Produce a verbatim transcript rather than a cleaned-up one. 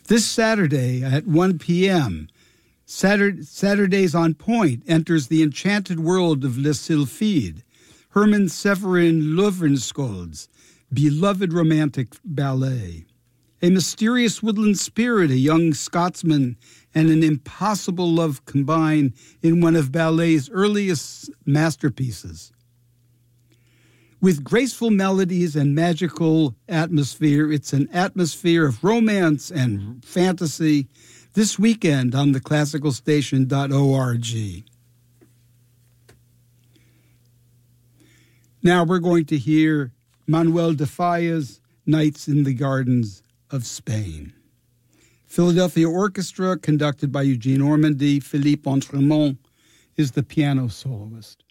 This Saturday at one p.m., Saturday, Saturdays on Point enters the enchanted world of Les Sylphides, Herman Severin Loewenskold's beloved romantic ballet. A mysterious woodland spirit, a young Scotsman, and an impossible love combine in one of ballet's earliest masterpieces. With graceful melodies and magical atmosphere, it's an atmosphere of romance and fantasy this weekend on the classical station dot org. Now we're going to hear Manuel de Falla's Nights in the Gardens of Spain. Philadelphia Orchestra, conducted by Eugene Ormandy. Philippe Entremont is the piano soloist.